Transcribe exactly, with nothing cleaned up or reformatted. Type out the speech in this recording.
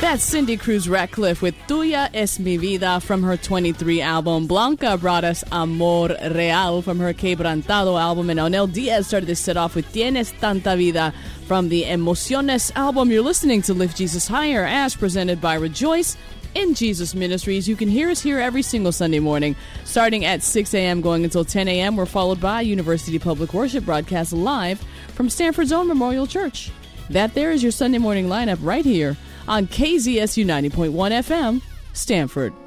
That's Cindy Cruz Ratcliffe with Tuya Es Mi Vida from her twenty-three album. Blanca brought us Amor Real from her Quebrantado album. And Onel Diaz started this set off with Tienes Tanta Vida from the Emociones album. You're listening to Lift Jesus Higher, as presented by Rejoice in Jesus Ministries. You can hear us here every single Sunday morning, starting at six a.m. going until ten a.m. We're followed by University Public Worship broadcast live from Stanford's own Memorial Church. That there is your Sunday morning lineup right here on K Z S U ninety point one F M, Stanford.